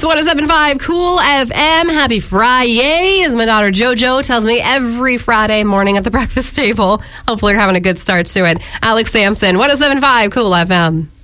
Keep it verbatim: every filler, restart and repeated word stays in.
It's one oh seven point five Cool F M. Happy Friday, as my daughter JoJo tells me every Friday morning at the breakfast table. Hopefully you're having a good start to it. Alex Sampson, one oh seven point five Cool F M.